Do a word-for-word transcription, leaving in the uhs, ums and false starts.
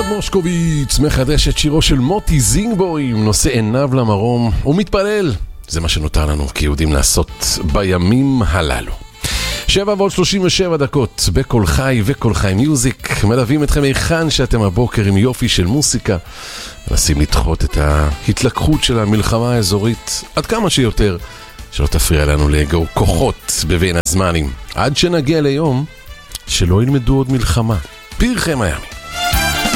אלעד מושקוביץ מחדש את שירו של מוטי זינגבוים, נושא עיניו למרום ומתפלל. זה מה שנותר לנו כיהודים לעשות בימים הללו. שבע ועוד שלושים ושבע דקות בכל חי וכל חי מיוזיק, מלווים אתכם היכן שאתם הבוקר עם יופי של מוסיקה, מנסים לדחות את ההתלקחות של המלחמה האזורית עד כמה שיותר, שלא תפריע לנו לאגור כוחות בבין הזמנים, עד שנגיע ליום שלא ילמדו עוד מלחמה. פרחי מיאמי.